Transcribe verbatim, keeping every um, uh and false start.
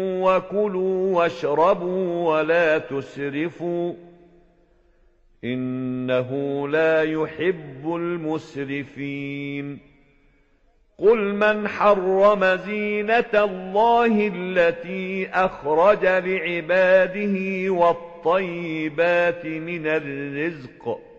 وكلوا واشربوا ولا تسرفوا إنه لا يحب المسرفين قل من حرم زينة الله التي أخرج لعباده والطيبات من الرزق